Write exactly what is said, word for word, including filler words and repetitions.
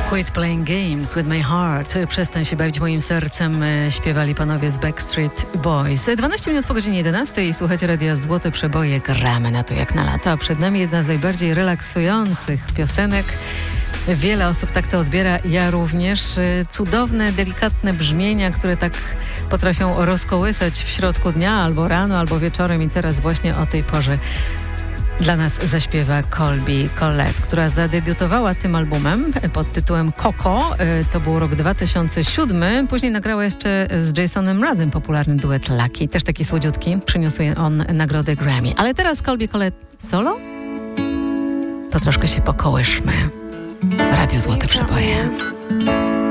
Quit playing games with my heart. Przestań się bawić moim sercem. Śpiewali panowie z Backstreet Boys. dwanaście minut po godzinie jedenastej. Słuchacie radia Złote Przeboje. Gramy na to jak na lato. A przed nami jedna z najbardziej relaksujących piosenek. Wiele osób tak to odbiera. Ja również. Cudowne, delikatne brzmienia, które tak potrafią rozkołysać w środku dnia, albo rano, albo wieczorem. I teraz właśnie o tej porze dla nas zaśpiewa Colby Collette, która zadebiutowała tym albumem pod tytułem Coco. To był rok dwa tysiące siódmy. Później nagrała jeszcze z Jasonem Mrazem popularny duet Lucky. Też taki słodziutki. Przyniósł on nagrodę Grammy. Ale teraz Colby Collette solo? To troszkę się pokołyszmy. Radio Złote Przeboje.